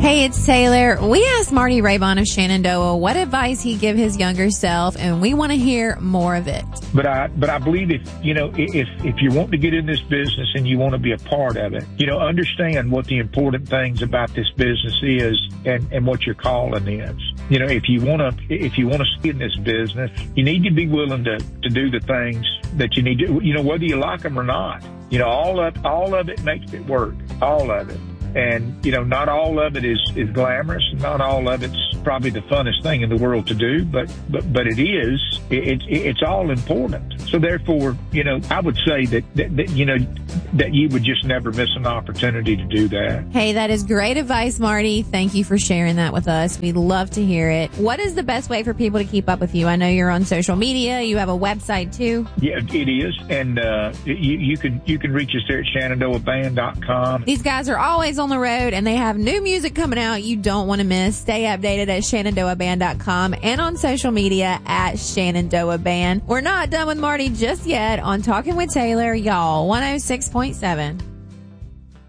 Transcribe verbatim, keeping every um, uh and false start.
Hey, it's Taylor. We asked Marty Raybon of Shenandoah what advice he'd give his younger self, and we want to hear more of it. But I, but I believe if, you know, if, if you want to get in this business and you want to be a part of it, you know, understand what the important things about this business is and, and what your calling is. You know, if you want to, if you want to stay in this business, you need to be willing to, to do the things that you need to, you know, whether you like them or not. You know, all of, all of it makes it work. All of it. And, you know, not all of it is, is glamorous. Not all of it's probably the funnest thing in the world to do, but, but, but it is. It, it, it's all important. So therefore, you know, I would say that, that, that, you know, that you would just never miss an opportunity to do that. Hey, that is great advice, Marty. Thank you for sharing that with us. We'd love to hear it. What is the best way for people to keep up with you? I know you're on social media. You have a website too. Yeah, it is. And, uh, you, you can, you can reach us there at Shenandoah Band dot com. These guys are always on the road and they have new music coming out you don't want to miss. Stay updated at Shenandoah Band dot com and on social media at Shenandoah Band. We're not done with Marty just yet on Talking with Taylor, y'all. one oh six point seven.